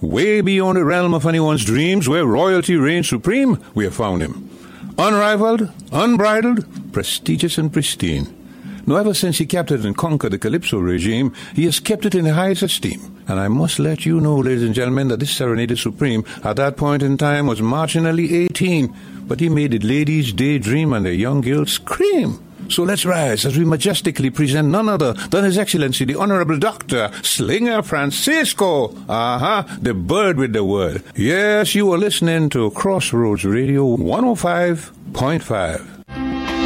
Way beyond the realm of anyone's dreams, where royalty reigns supreme, we have found him. Unrivaled, unbridled, prestigious and pristine. Now, ever since he captured and conquered the Calypso regime, he has kept it in the highest esteem. And I must let you know, ladies and gentlemen, that this Serenade Supreme, at that point in time, was marginally 18. But he made the ladies daydream and the young girls scream. So let's rise as we majestically present none other than His Excellency, the Honorable Dr. Slinger Francisco. The bird with the word. Yes, you are listening to Crossroads Radio 105.5.